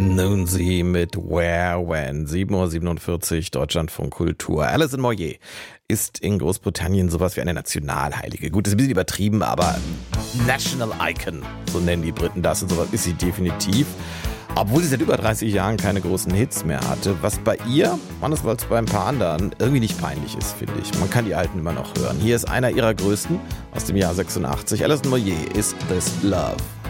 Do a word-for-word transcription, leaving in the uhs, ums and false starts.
Nun sie mit Where, When, sieben Uhr siebenundvierzig, Deutschlandfunk Kultur. Alison Moyet ist in Großbritannien sowas wie eine Nationalheilige. Gut, das ist ein bisschen übertrieben, aber National Icon, so nennen die Briten das, und sowas ist sie definitiv. Obwohl sie seit über dreißig Jahren keine großen Hits mehr hatte, was bei ihr, anders als bei ein paar anderen, irgendwie nicht peinlich ist, finde ich. Man kann die alten immer noch hören. Hier ist einer ihrer größten aus dem Jahr sechsundachtzig. Alison Moyet, Is This Love?